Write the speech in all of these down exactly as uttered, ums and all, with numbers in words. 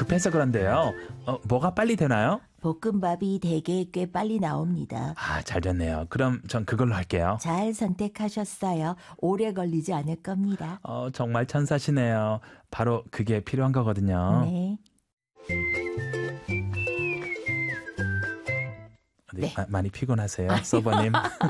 급해서 그런데요. 어, 뭐가 빨리 되나요? 볶음밥이 되게 꽤 빨리 나옵니다. 아, 잘 됐네요. 그럼 전 그걸로 할게요. 잘 선택하셨어요. 오래 걸리지 않을 겁니다. 어, 정말 천사시네요. 바로 그게 필요한 거거든요. 네. 네. 네. 마, 많이 피곤하세요, 서버님?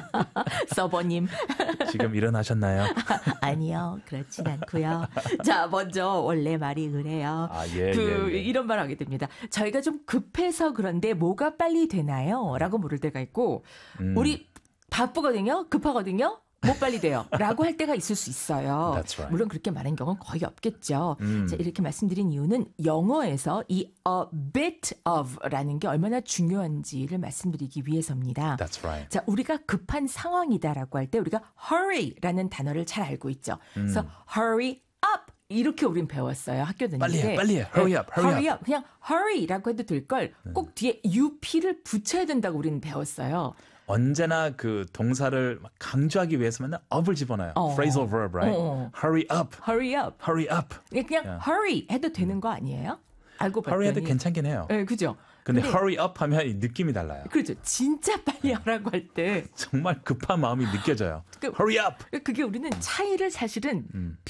서버님. 지금 일어나셨나요? 아니요, 그렇진 않고요. 자, 먼저 원래 말이 그래요. 아, 예, 그 예, 예. 이런 말 하게 됩니다. 저희가 좀 급해서 그런데 뭐가 빨리 되나요? 라고 물을 때가 있고 음. 우리 바쁘거든요. 급하거든요. 못 빨리 돼요. 라고 할 때가 있을 수 있어요. That's right. 물론 그렇게 말하는 경우는 거의 없겠죠. 음. 자, 이렇게 말씀드린 이유는 영어에서 이 a bit of라는 게 얼마나 중요한지를 말씀드리기 위해서입니다. That's right. 자, 우리가 급한 상황이다라고 할 때 우리가 hurry라는 단어를 잘 알고 있죠. 음. 그래서 hurry up 이렇게 우린 배웠어요. 학교 다닐 빨리 때. 해, 빨리 해. Hurry up, hurry hurry up. 그냥 hurry라고 해도 될 걸 꼭 뒤에 up를 붙여야 된다고 우리는 배웠어요. 언제나 그 동사를 막 강조하기 위해서 맨날 up을 집어넣어요. 어. Phrasal verb, right? 어. Hurry up, hurry up. hurry up. 그냥 야. hurry 해도 되는 거 아니에요? 알고 봤더니. Hurry 해도 괜찮긴 해요. 네, 그죠? 근데, 근데 hurry up 하면 이 느낌이 달라요. 그렇죠. 진짜 빨리 하라고 할 때 정말 급한 마음이 느껴져요. 그- hurry up. 그게 우리는 차이를 사실은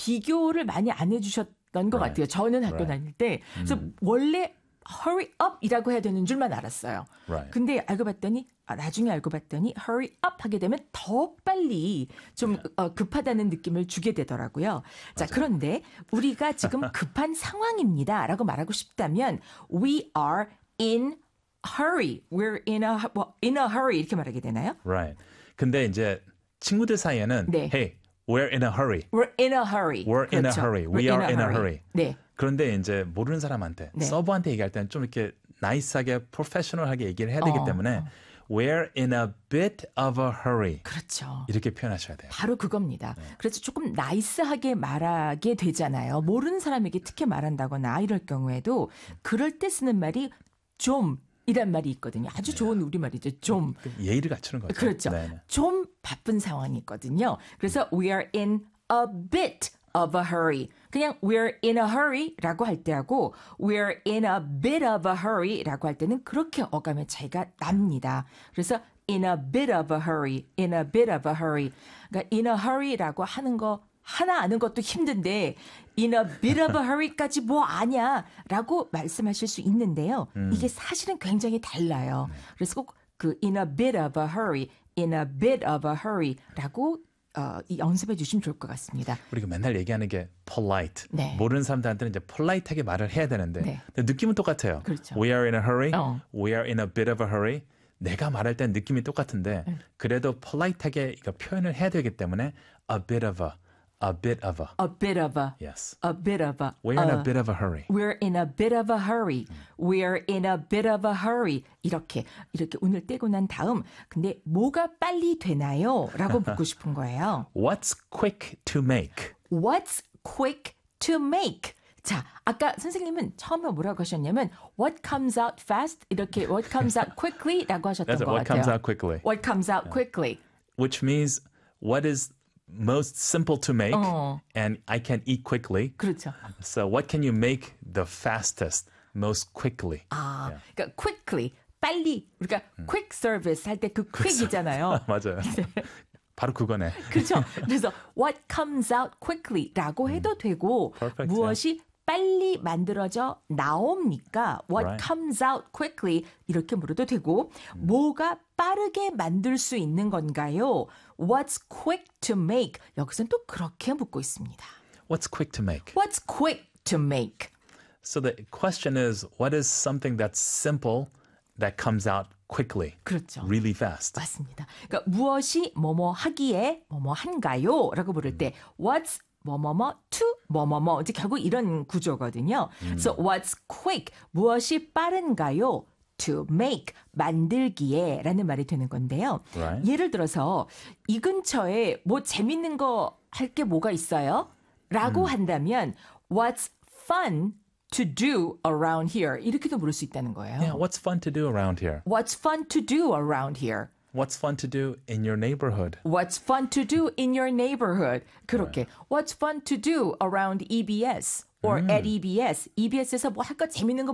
비교를 많이 안 해주셨던 것 Right. 같아요. 저는 학교 Right. 다닐 때. 그래서 원래 hurry up이라고 해야 되는 줄만 알았어요. Right. 근데 알고 봤더니 아, 나중에 알고 봤더니 hurry up 하게 되면 더 빨리 좀 어, 급하다는 느낌을 주게 되더라고요. 자, 그런데 우리가 지금 급한 상황입니다라고 말하고 싶다면 we are in hurry. We're in a 뭐, in a hurry 이렇게 말하게 되나요? Right. 근데 이제 친구들 사이에는 네. hey, we're in a hurry. We're in a hurry. We're in a 그렇죠. hurry. We We're are in a hurry. 네. 그런데 이제 모르는 사람한테 네. 서버한테 얘기할 때는 좀 이렇게 나이스하게 프로페셔널하게 얘기를 해야 되기 어, 때문에 어. we're in a bit of a hurry. 그렇죠. 이렇게 표현하셔야 돼요. 바로 그겁니다. 네. 그래서 조금 나이스하게 말하게 되잖아요. 모르는 사람에게 특히 말한다거나 이럴 경우에도 그럴 때 쓰는 말이 좀 이란 말이 있거든요. 아주 좋은 우리말이죠. 좀. 예의를 갖추는 거죠. 그렇죠. 네네. 좀 바쁜 상황이 있거든요. 그래서 we are in a bit of a hurry. 그냥 we're in a hurry라고 할 때하고 we're in a bit of a hurry라고 할 때는 그렇게 어감의 차이가 납니다. 그래서 in a bit of a hurry, in a bit of a hurry. 그러니까 in a hurry라고 하는 거 하나 아는 것도 힘든데 in a bit of a hurry까지 뭐 아냐라고 말씀하실 수 있는데요. 음. 이게 사실은 굉장히 달라요. 그래서 꼭 그 in a bit of a hurry, in a bit of a hurry라고 어, 이 연습해 주시면 좋을 것 같습니다. 우리가 맨날 얘기하는 게 polite. 네. 모르는 사람들한테는 이제 polite하게 말을 해야 되는데 네. 근데 느낌은 똑같아요. 그렇죠. We are in a hurry. 어. We are in a bit of a hurry. 내가 말할 땐 느낌이 똑같은데 네. 그래도 polite하게 이거 표현을 해야 되기 때문에 a bit of a, a bit of a. A bit of a, Yes. a bit of a. We're in a 어, bit of a hurry. We're in a bit of a hurry. We're in a bit of a hurry. 이렇게 이렇게 운을 떼고 난 다음 근데 뭐가 빨리 되나요? 라고 묻고 싶은 거예요. What's quick to make? What's quick to make? 자, 아까 선생님은 처음에 뭐라고 하셨냐면 what comes out fast 이렇게 what comes out quickly라고 하셨던 That's it. 것 What 같아요. comes out quickly. What comes out quickly. Which means what is most simple to make 어. and I can eat quickly. 그렇죠. So what can you make the fastest, most quickly? 아, Yeah. 그러니까 quickly 빨리 우리가 quick service 할 때 그 quick이잖아요. 맞아요. 바로 그거네. 그렇죠. 그래서 what comes out quickly라고 해도 되고 Perfect, 무엇이 빨리 만들어져 나옵니까? What Right. comes out quickly 이렇게 물어도 되고 뭐가 빠르게 만들 수 있는 건가요? What's quick to make? 여기서는 또 그렇게 묻고 있습니다. What's quick to make? What's quick to make? So the question is, what is something that's simple that comes out quickly, 그렇죠. really fast? 맞습니다. 그러니까 무엇이 뭐뭐 하기에 뭐뭐 한가요? 라고 물을 때 what's 뭐뭐뭐 to 뭐뭐뭐 이제 결국 이런 구조거든요. So what's quick? 무엇이 빠른가요? to make 만들기에 라는 말이 되는 건데요. Right. 예를 들어서 이 근처에 뭐 재밌는 거 할 게 뭐가 있어요? 라고 한다면 what's fun to do around here? 이렇게도 물을 수 있다는 거예요. Yeah, what's fun to do around here? What's fun to do around here? What's fun to do in your neighborhood? What's fun to do in your neighborhood? 그렇게 What's fun to do around E B S or at E B S? E B S에서 뭐 할까 재밌는 거